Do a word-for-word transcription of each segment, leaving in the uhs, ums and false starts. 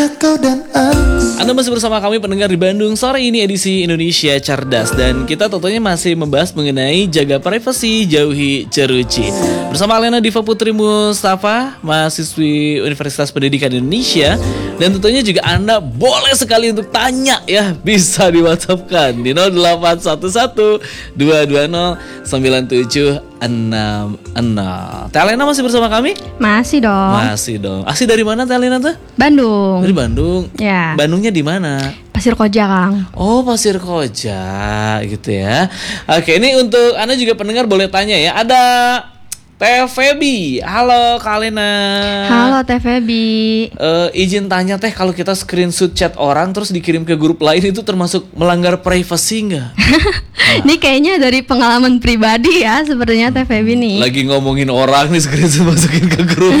Anda masih bersama kami pendengar di Bandung sore ini edisi Indonesia Cerdas. Dan kita tentunya masih membahas mengenai jaga privasi, jauhi ceruci. Bersama Alena Diva Putri Mustafa, mahasiswi Universitas Pendidikan Indonesia. Dan tentunya juga Anda boleh sekali untuk tanya ya. Bisa di WhatsApp-kan di nol delapan satu satu dua dua nol sembilan tujuh enam enam. Teh Alena masih bersama kami? Masih dong. Masih dong. Asli dari mana Teh Alena tuh? Bandung. Dari Bandung. Ya. Bandungnya di mana? Pasir Koja, Kang. Oh, Pasir Koja gitu ya. Oke, ini untuk Anda juga pendengar boleh tanya ya. Ada Teh Feby. Halo Kak Alena. Halo Teh Feby. Uh, izin tanya Teh, kalau kita screenshot chat orang terus dikirim ke grup lain itu termasuk melanggar privasi nggak? Nah. Ini kayaknya dari pengalaman pribadi ya, sepertinya Teh Feby nih. Lagi ngomongin orang nih, screenshot masukin ke grup.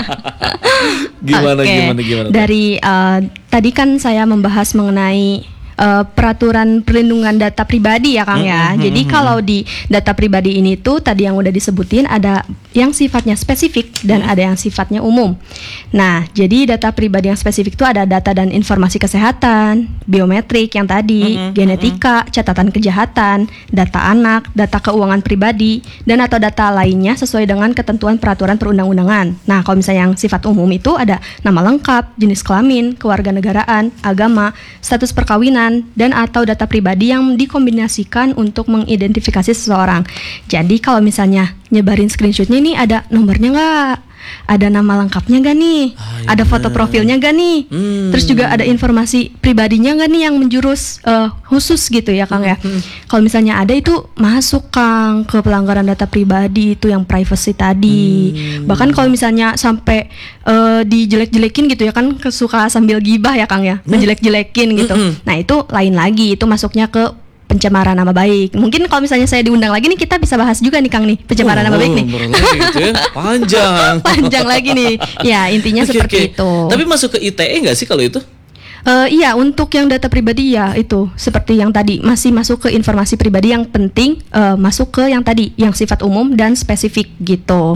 Gimana, okay. gimana, gimana? Dari uh, tadi kan saya membahas mengenai Uh, peraturan perlindungan data pribadi ya Kang ya. Mm-hmm. Jadi kalau di data pribadi ini tuh tadi yang udah disebutin ada yang sifatnya spesifik dan mm-hmm. ada yang sifatnya umum. Nah, jadi data pribadi yang spesifik itu ada data dan informasi kesehatan, biometrik yang tadi, mm-hmm. genetika, catatan kejahatan, data anak, data keuangan pribadi, dan atau data lainnya sesuai dengan ketentuan peraturan perundang-undangan. Nah, kalau misalnya yang sifat umum itu ada nama lengkap, jenis kelamin, kewarganegaraan, agama, status perkawinan, dan atau data pribadi yang dikombinasikan untuk mengidentifikasi seseorang. Jadi kalau misalnya nyebarin screenshotnya ini ada nomornya nggak? Ada nama lengkapnya nggak nih? Ah, iya. Ada foto profilnya nggak nih? Hmm. Terus juga ada informasi pribadinya nggak nih yang menjurus uh, khusus gitu ya Kang ya? Hmm. Kalau misalnya ada itu masuk Kang ke pelanggaran data pribadi itu yang privacy tadi. Hmm. Bahkan kalau misalnya sampai uh, dijelek-jelekin gitu ya kan, suka sambil gibah ya Kang ya, hmm. menjelek-jelekin gitu. Hmm. Nah itu lain lagi, itu masuknya ke pencemaran nama baik. Mungkin kalau misalnya saya diundang lagi nih, kita bisa bahas juga nih Kang nih pencemaran oh, nama baik nih. Gitu ya. Panjang. Panjang lagi nih. Ya intinya okay, seperti okay. itu. Tapi masuk ke I T E nggak sih kalau itu? Uh, iya, untuk yang data pribadi ya itu seperti yang tadi masih masuk ke informasi pribadi yang penting, uh, masuk ke yang tadi yang sifat umum dan spesifik gitu.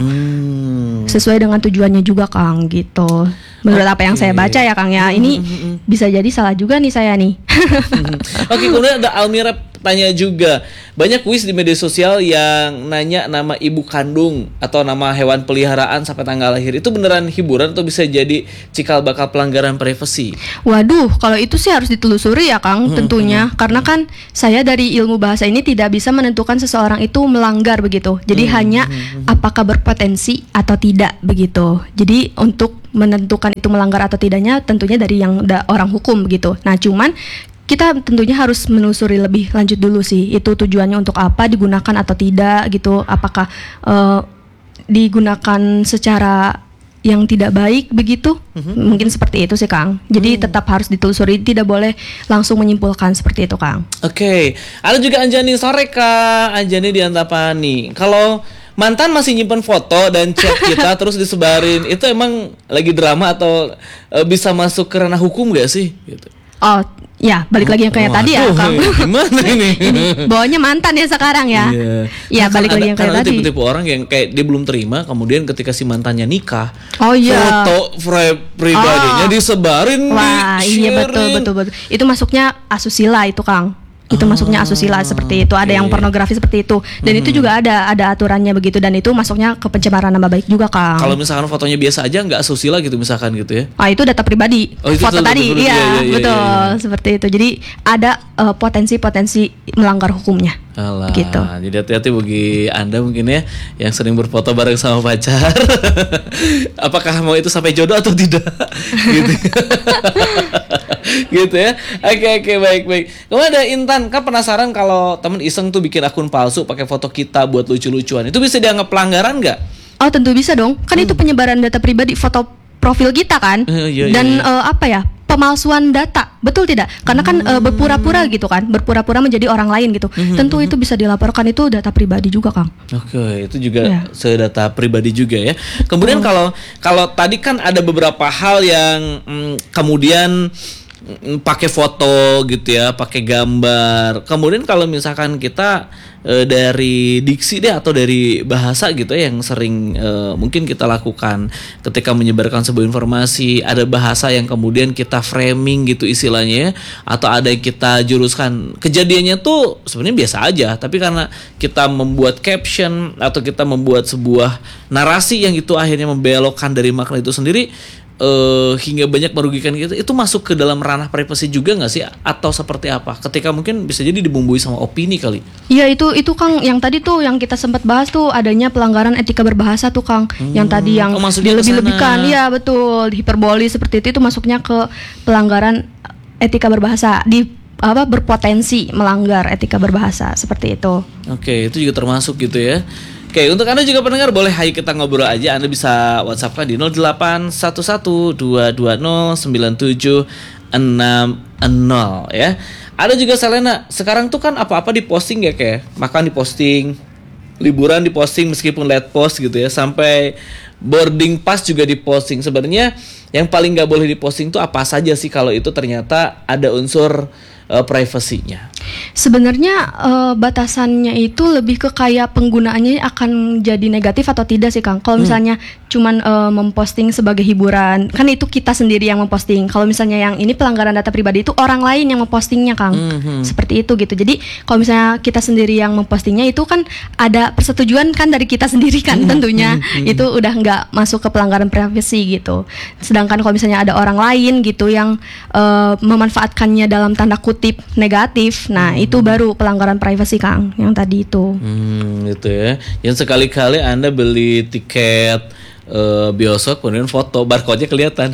Hmm. Sesuai dengan tujuannya juga Kang gitu. Menurut okay. apa yang saya baca ya Kang ya, ini mm-hmm. bisa jadi salah juga nih saya nih. Oke, okay, kemudian ada Almira tanya juga, banyak kuis di media sosial yang nanya nama ibu kandung atau nama hewan peliharaan sampai tanggal lahir. Itu beneran hiburan atau bisa jadi cikal bakal pelanggaran privasi? Waduh, kalau itu sih harus ditelusuri ya Kang, tentunya. Hmm, hmm. Karena kan saya dari ilmu bahasa ini tidak bisa menentukan seseorang itu melanggar begitu. Jadi hmm, hanya hmm, apakah berpotensi atau tidak begitu. Jadi untuk menentukan itu melanggar atau tidaknya tentunya dari yang da- orang hukum begitu. Nah, cuman kita tentunya harus menelusuri lebih lanjut dulu sih, itu tujuannya untuk apa, digunakan atau tidak gitu, apakah uh, digunakan secara yang tidak baik begitu, mm-hmm. mungkin seperti itu sih Kang. Jadi mm. tetap harus ditelusuri, tidak boleh langsung menyimpulkan seperti itu Kang. Oke, okay. Ada juga Anjani, sore Kak Anjani di Antapani. Kalau mantan masih nyimpen foto dan chat kita terus disebarin, itu emang lagi drama atau uh, bisa masuk ke ranah hukum gak sih? Gitu. Oh ya, balik lagi yang kayak oh, tadi ya Kang. Gimana ini? Ini bawanya mantan ya sekarang ya. Iya, ya, nah, balik kan lagi ada, yang kayak kan tadi. Tipe-tipe orang yang kayak dia belum terima, kemudian ketika si mantannya nikah, oh iya, foto pribadinya oh. disebarin. Wah, di iya betul betul betul. Itu masuknya asusila itu Kang. Itu oh, masuknya asusila seperti itu, ada okay. yang pornografi seperti itu, dan hmm. itu juga ada ada aturannya begitu, dan itu masuknya ke pencemaran nama baik juga Kang. Kalau misalkan fotonya biasa aja nggak asusila gitu misalkan gitu ya? Ah itu data pribadi, oh, itu foto tadi, iya, iya, iya betul iya, iya. seperti itu. Jadi ada uh, potensi-potensi melanggar hukumnya. Alah, gitu. Jadi hati-hati bagi Anda mungkin ya yang sering berfoto bareng sama pacar. Apakah mau itu sampai jodoh atau tidak? Gitu. Gitu ya. Oke oke baik baik. Kemudian ada Intan, kan penasaran kalau temen iseng tuh bikin akun palsu pakai foto kita buat lucu-lucuan. Itu bisa dianggap pelanggaran nggak? Oh tentu bisa dong. Kan hmm. itu penyebaran data pribadi, foto profil kita kan. Uh, iya, Dan iya, iya. Uh, apa ya? Pemalsuan data, betul tidak? Karena kan hmm. uh, berpura-pura gitu kan, berpura-pura menjadi orang lain gitu. Hmm. Tentu itu bisa dilaporkan, itu data pribadi juga Kang. Oke, okay, itu juga yeah. sedata pribadi juga ya. Kemudian kalau oh. kalau tadi kan ada beberapa hal yang mm, kemudian mm, pakai foto gitu ya, pakai gambar. Kemudian kalau misalkan kita e, dari diksi deh atau dari bahasa gitu ya yang sering e, mungkin kita lakukan ketika menyebarkan sebuah informasi, ada bahasa yang kemudian kita framing gitu istilahnya ya, atau ada yang kita juruskan. Kejadiannya tuh sebenarnya biasa aja, tapi karena kita membuat caption atau kita membuat sebuah narasi yang itu akhirnya membelokkan dari makna itu sendiri, Uh, hingga banyak merugikan kita, itu masuk ke dalam ranah privasi juga nggak sih, atau seperti apa? Ketika mungkin bisa jadi dibumbui sama opini kali. Iya, itu itu Kang, yang tadi tuh yang kita sempat bahas tuh adanya pelanggaran etika berbahasa tuh Kang, hmm. yang tadi yang oh, dilebih-lebihkan, iya betul, hiperboli seperti itu, itu masuknya ke pelanggaran etika berbahasa, di apa berpotensi melanggar etika berbahasa seperti itu. Oke, itu juga termasuk gitu ya. Oke, untuk Anda juga pendengar, boleh hayu kita ngobrol aja. Anda bisa WhatsApp-kan di nol delapan satu satu dua dua nol sembilan tujuh enam nol ya. Ada juga Selena, sekarang tuh kan apa-apa diposting ya, kayak makan diposting, liburan diposting meskipun late post gitu ya, sampai boarding pass juga diposting. Sebenarnya yang paling nggak boleh diposting tuh apa saja sih kalau itu ternyata ada unsur uh, privasinya? Sebenarnya uh, batasannya itu lebih ke kayak penggunaannya akan jadi negatif atau tidak sih Kang. Kalau misalnya hmm. cuman uh, memposting sebagai hiburan, kan itu kita sendiri yang memposting. Kalau misalnya yang ini pelanggaran data pribadi, itu orang lain yang mempostingnya Kang. Hmm. Seperti itu gitu. Jadi kalau misalnya kita sendiri yang mempostingnya, itu kan ada persetujuan kan dari kita sendiri kan, hmm. tentunya hmm. itu udah nggak masuk ke pelanggaran privasi gitu. Sedangkan kalau misalnya ada orang lain gitu yang uh, memanfaatkannya dalam tanda kutip negatif, nah hmm. itu baru pelanggaran privasi Kang, yang tadi itu. Hmm, gitu ya. Yang sekali-kali Anda beli tiket uh, bioskop kemudian foto barcode-nya kelihatan.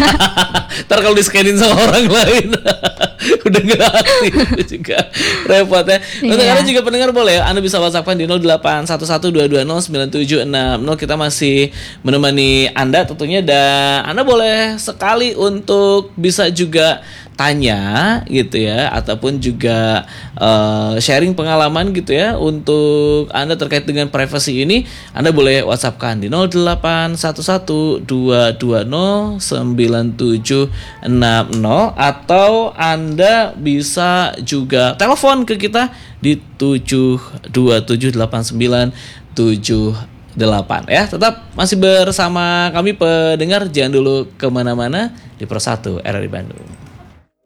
Ntar kalau di-scanin sama orang lain udah nggak aktif juga repot ya. Untuk yeah. Anda juga pendengar, boleh Anda bisa WhatsApp-kan di nol delapan satu satu dua dua nol sembilan tujuh enam nol. Kita masih menemani Anda tentunya, dan Anda boleh sekali untuk bisa juga tanya gitu ya, ataupun juga uh, sharing pengalaman gitu ya untuk Anda terkait dengan privasi ini. Anda boleh WhatsApp-kan di nol delapan satu satu dua dua nol sembilan tujuh enam nol, atau Anda bisa juga telepon ke kita di tujuh dua tujuh delapan sembilan tujuh delapan ya. Tetap masih bersama kami pendengar, jangan dulu kemana-mana di Pro satu R R I Bandung.